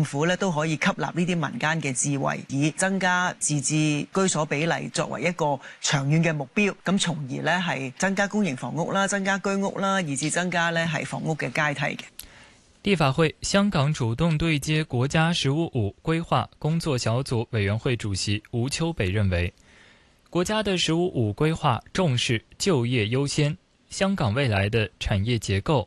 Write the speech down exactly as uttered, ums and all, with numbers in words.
政府咧都可以吸納呢啲民間嘅智慧，以增加自置居所比例作為一個長遠嘅目標，咁從而咧係增加公營房屋啦、增加居屋啦，以至增加咧係房屋嘅階梯嘅。 立法會香港主動對接國家十五五規劃工作小組委員會主席吳秋北認為，國家的十五五規劃重視就業優先，香港未來的產業結構